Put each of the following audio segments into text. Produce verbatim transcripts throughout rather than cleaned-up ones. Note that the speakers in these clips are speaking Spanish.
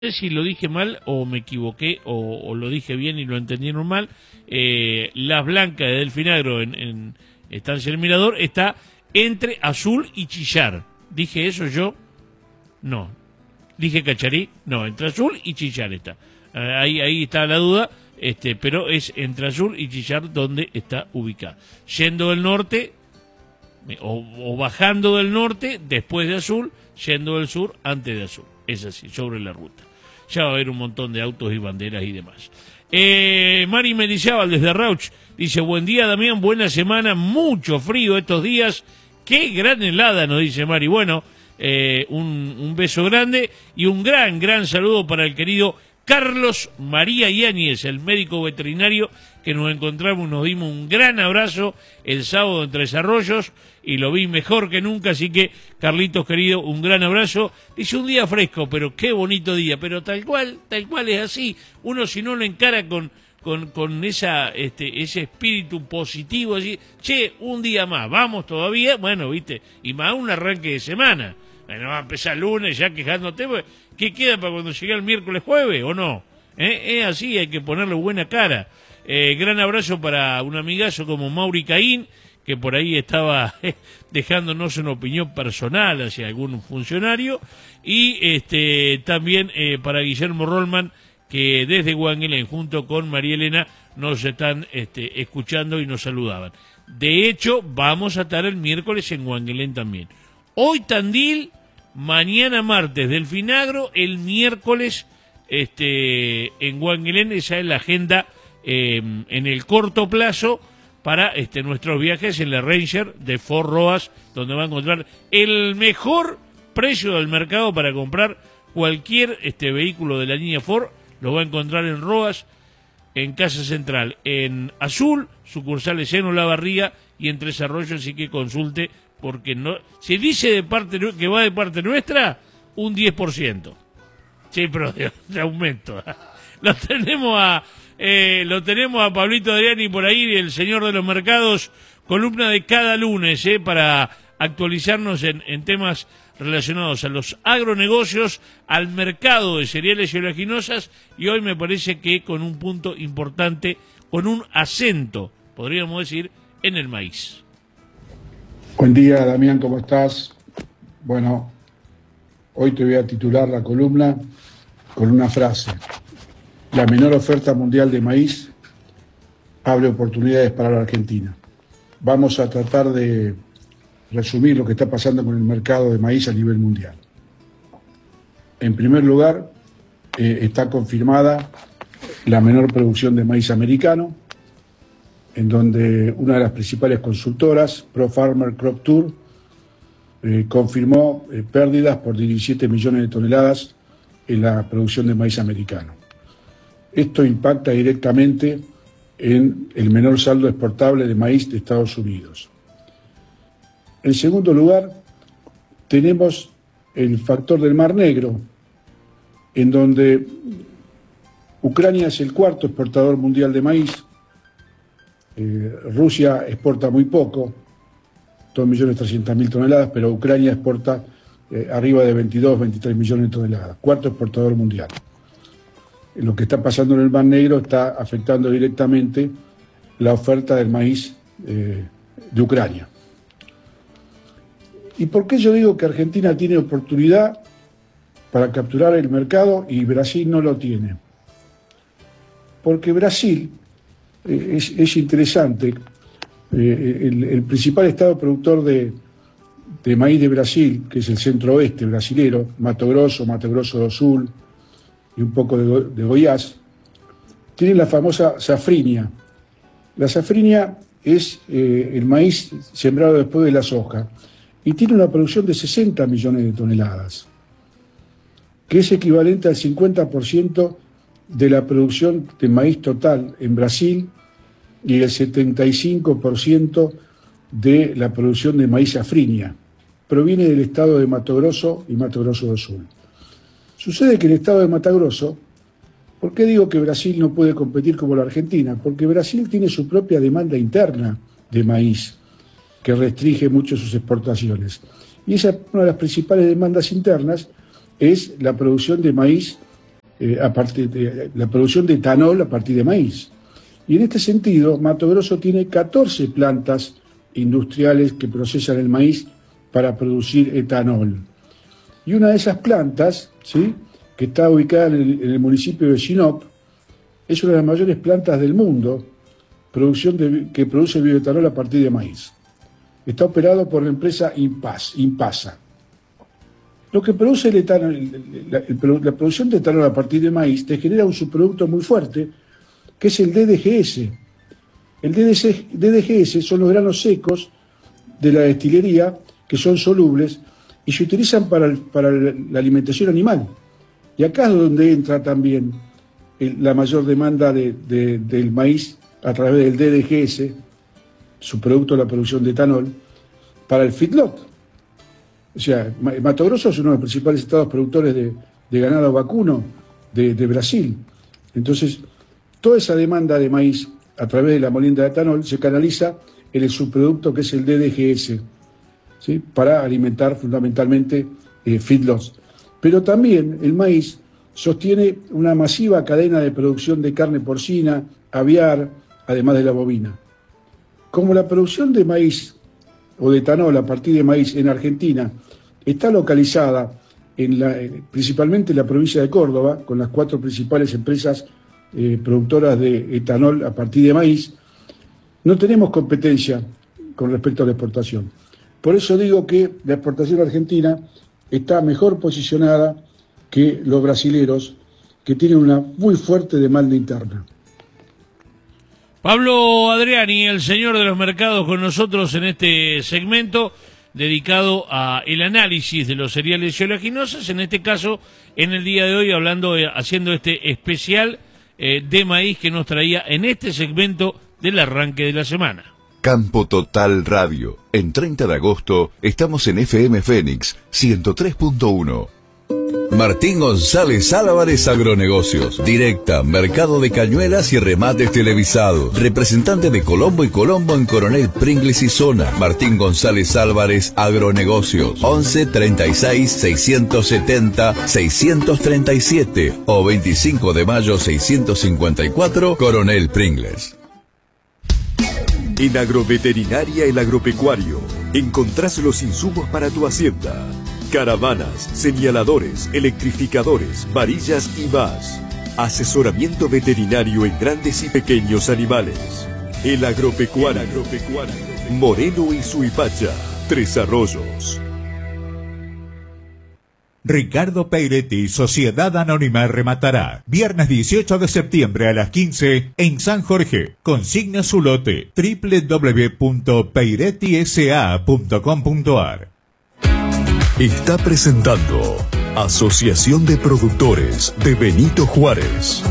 sé si lo dije mal o me equivoqué o, o lo dije bien y lo entendieron mal. eh, Las Blancas de Delfinagro en, en Estancia del Mirador está entre Azul y Chillar. ¿Dije eso yo? No. ¿Dije Cacharí? No, entre Azul y Chillar está. Eh, ahí, ahí está la duda, este, pero es entre Azul y Chillar donde está ubicada. Yendo del norte, o, o bajando del norte, después de Azul, yendo del sur, antes de Azul. Es así, sobre la ruta. Ya va a haber un montón de autos y banderas y demás. Eh, Mari Mendizábal desde Rauch dice: buen día, Damián, buena semana, mucho frío estos días, qué gran helada, nos dice Mari. Bueno, eh, un, un beso grande y un gran, gran saludo para el querido Carlos María Yáñez, el médico veterinario, que nos encontramos, nos dimos un gran abrazo el sábado en Tres Arroyos y lo vi mejor que nunca, así que Carlitos querido, un gran abrazo. Dice: un día fresco, pero qué bonito día, pero tal cual, tal cual es así. Uno si no lo encara con, con, con esa, este, ese espíritu positivo, así, che, un día más, vamos todavía, bueno, viste, y más un arranque de semana. Bueno, va a empezar el lunes ya quejándote, ¿qué queda para cuando llegue el miércoles, jueves, o no? ¿Eh? Es así, hay que ponerle buena cara. Eh, gran abrazo para un amigazo como Mauri Caín, que por ahí estaba eh, dejándonos una opinión personal hacia algún funcionario, y este también eh, para Guillermo Rollman, que desde Wangelén, junto con María Elena, nos están este, escuchando y nos saludaban. De hecho, vamos a estar el miércoles en Wangelén también. Hoy Tandil, mañana martes Delfinagro, el miércoles este, en Wangelén. Esa es la agenda eh, en el corto plazo para este, nuestros viajes en la Ranger de Ford Roas, donde va a encontrar el mejor precio del mercado para comprar cualquier este, vehículo de la línea Ford. Lo va a encontrar en Roas, en Casa Central, en Azul, sucursales en Olavarría y en Tres Arroyos, así que consulte, porque no se dice de parte que va de parte nuestra un diez por ciento. Sí, pero de, de aumento. Lo tenemos a eh, lo tenemos a Pablito Adriani por ahí, el señor de los mercados, columna de cada lunes, eh, para actualizarnos en, en temas relacionados a los agronegocios, al mercado de cereales y oleaginosas, y hoy me parece que con un punto importante, con un acento, podríamos decir, en el maíz. Buen día, Damián, ¿cómo estás? Bueno, hoy te voy a titular la columna con una frase: la menor oferta mundial de maíz abre oportunidades para la Argentina. Vamos a tratar de resumir lo que está pasando con el mercado de maíz a nivel mundial. En primer lugar, eh, está confirmada la menor producción de maíz americano, en donde una de las principales consultoras, Pro Farmer Crop Tour, eh, confirmó eh, pérdidas por diecisiete millones de toneladas en la producción de maíz americano. Esto impacta directamente en el menor saldo exportable de maíz de Estados Unidos. En segundo lugar, tenemos el factor del Mar Negro, en donde Ucrania es el cuarto exportador mundial de maíz. Eh, Rusia exporta muy poco, dos millones trescientas mil toneladas, pero Ucrania exporta eh, arriba de veintidós, veintitrés millones de toneladas, cuarto exportador mundial. Lo que está pasando en el Mar Negro está afectando directamente la oferta del maíz eh, de Ucrania. ¿Y por qué yo digo que Argentina tiene oportunidad para capturar el mercado y Brasil no lo tiene? Porque Brasil eh, es, es interesante, eh, el, el principal estado productor de, de maíz de Brasil, que es el centro oeste brasilero, Mato Grosso, Mato Grosso do Sul y un poco de, de Goiás, tiene la famosa safrinha. La safrinha es eh, el maíz sembrado después de la soja, y tiene una producción de sesenta millones de toneladas, que es equivalente al cincuenta por ciento de la producción de maíz total en Brasil y el setenta y cinco por ciento de la producción de maíz safrinha. Proviene del estado de Mato Grosso y Mato Grosso do Sul. Sucede que el estado de Mato Grosso, ¿por qué digo que Brasil no puede competir como la Argentina? Porque Brasil tiene su propia demanda interna de maíz, que restringe mucho sus exportaciones. Y esa, una de las principales demandas internas es la producción de maíz eh, a partir de la producción de etanol a partir de maíz. Y en este sentido, Mato Grosso tiene catorce plantas industriales que procesan el maíz para producir etanol. Y una de esas plantas, ¿sí?, que está ubicada en el, en el municipio de Sinop, es una de las mayores plantas del mundo producción de, que produce bioetanol a partir de maíz. Está operado por la empresa Impas, Impasa. Lo que produce el etanol, la, la, la producción de etanol a partir de maíz te genera un subproducto muy fuerte, que es el D D G S. El D D G S son los granos secos de la destilería que son solubles y se utilizan para, para la alimentación animal. Y acá es donde entra también el, la mayor demanda de, de, del maíz a través del D D G S, su producto de la producción de etanol, para el feedlot. O sea, Mato Grosso es uno de los principales estados productores de, de ganado vacuno de, de Brasil. Entonces, toda esa demanda de maíz a través de la molienda de etanol se canaliza en el subproducto que es el D D G S, ¿sí?, para alimentar fundamentalmente eh, feedlots. Pero también el maíz sostiene una masiva cadena de producción de carne porcina, aviar, además de la bovina. Como la producción de maíz o de etanol a partir de maíz en Argentina está localizada en la, principalmente en la provincia de Córdoba, con las cuatro principales empresas eh, productoras de etanol a partir de maíz, no tenemos competencia con respecto a la exportación. Por eso digo que la exportación argentina está mejor posicionada que los brasileros, que tienen una muy fuerte demanda interna. Pablo Adriani, el señor de los mercados, con nosotros en este segmento dedicado a el análisis de los cereales y oleaginosas, en este caso, en el día de hoy, hablando, eh, haciendo este especial eh, de maíz que nos traía en este segmento del arranque de la semana. Campo Total Radio. En treinta de agosto estamos en F M Fénix ciento tres punto uno. Martín González Álvarez Agronegocios. Directa, mercado de cañuelas y remates televisados. Representante de Colombo y Colombo en Coronel Pringles y Zona. Martín González Álvarez Agronegocios. once treinta y seis seiscientos setenta seiscientos treinta y siete o veinticinco de mayo seiscientos cincuenta y cuatro, Coronel Pringles. En Agroveterinaria El Agropecuario encontrás los insumos para tu hacienda. Caravanas, señaladores, electrificadores, varillas y más. Asesoramiento veterinario en grandes y pequeños animales. El Agropecuario. Moreno y Suipacha, Tres Arroyos. Ricardo Peiretti, Sociedad Anónima Rematará. Viernes dieciocho de septiembre a las quince en San Jorge. Consigna su lote doble u doble u doble u punto peiretti s a punto com punto a r. Está presentando Asociación de Productores de Benito Juárez.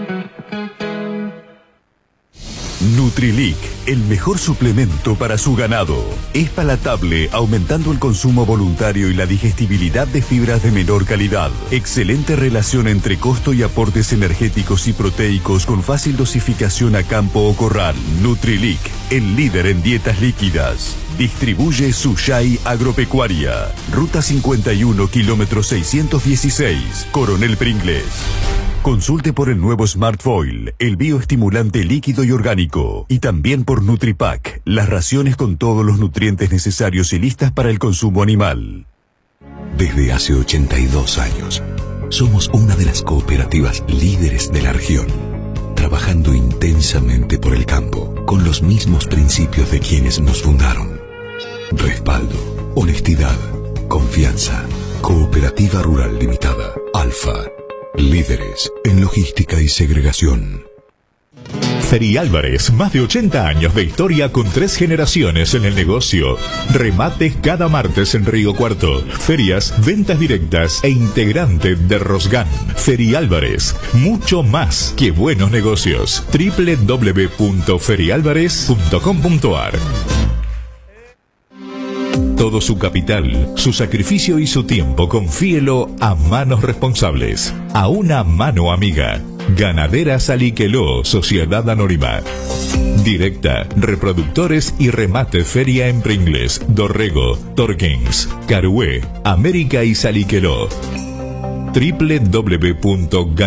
Nutrilic, el mejor suplemento para su ganado. Es palatable, aumentando el consumo voluntario y la digestibilidad de fibras de menor calidad. Excelente relación entre costo y aportes energéticos y proteicos con fácil dosificación a campo o corral. Nutrilic, el líder en dietas líquidas. Distribuye Suyai Agropecuaria. Ruta cincuenta y uno, kilómetro seiscientos dieciséis, Coronel Pringles. Consulte por el nuevo Smart Foil, el bioestimulante líquido y orgánico. Y también por Nutripack, las raciones con todos los nutrientes necesarios y listas para el consumo animal. Desde hace ochenta y dos años, somos una de las cooperativas líderes de la región, trabajando intensamente por el campo, con los mismos principios de quienes nos fundaron. Respaldo, honestidad, confianza. Cooperativa Rural Limitada, Alfa. Líderes en logística y segregación. Feriálvarez, más de ochenta años de historia con tres generaciones en el negocio. Remates cada martes en Río Cuarto. Ferias, ventas directas e integrante de Rosgan. Feriálvarez, mucho más que buenos negocios. doble u doble u doble u punto feriálvarez punto com punto a r. Todo su capital, su sacrificio y su tiempo, confíelo a manos responsables, a una mano amiga. Ganaderas Aliqueló, Sociedad Anónima. Directa, reproductores y remate feria en Pringles, Dorrego, Torkins, Carué, América y Saliqueló. doble u doble u doble u punto